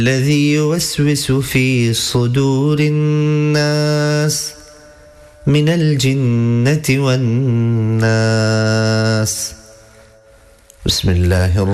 الذي يوسوس في صدور الناس من الجنة والناس. بسم الله الرحمن